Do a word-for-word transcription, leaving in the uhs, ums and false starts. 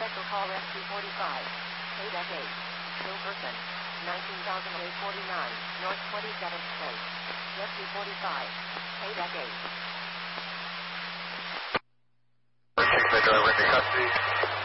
Special call Rescue forty-five. K eight. Still person. nineteen thousand eight hundred forty-nine. North twenty-seventh Place. Rescue forty-five. K eight. Take over into custody.